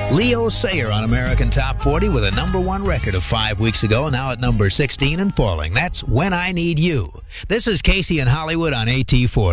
Leo Sayer on American Top 40 with a #1 record of 5 weeks ago, now at number 16 and falling. That's When I Need You. This is Casey in Hollywood on AT40.